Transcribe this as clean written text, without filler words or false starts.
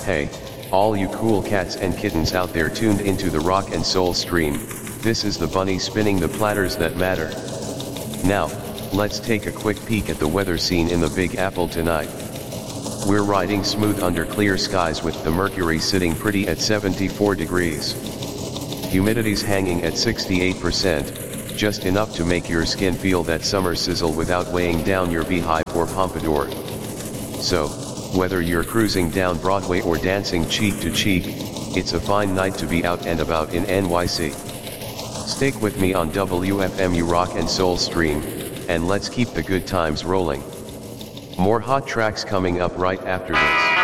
Hey, all you cool cats and kittens out there tuned into the rock and soul stream, this is the bunny spinning the platters that matter. Now, let's take a quick peek at the weather scene in the Big Apple tonight. We're riding smooth under clear skies with the mercury sitting pretty at 74 degrees. Humidity's hanging at 68%, just enough to make your skin feel that summer sizzle without weighing down your beehive or pompadour. So, whether you're cruising down Broadway or dancing cheek to cheek, it's a fine night to be out and about in NYC. Stick with me on WFMU Rock and Soul Stream, and let's keep the good times rolling. More hot tracks coming up right after this.